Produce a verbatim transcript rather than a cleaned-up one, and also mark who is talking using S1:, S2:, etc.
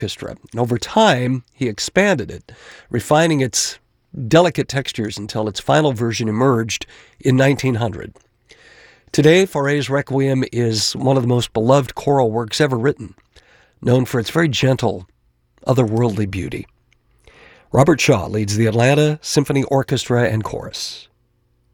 S1: orchestra. And over time, he expanded it, refining its delicate textures until its final version emerged in nineteen hundred. Today, Fauré's Requiem is one of the most beloved choral works ever written, known for its very gentle, otherworldly beauty. Robert Shaw leads the Atlanta Symphony Orchestra and Chorus.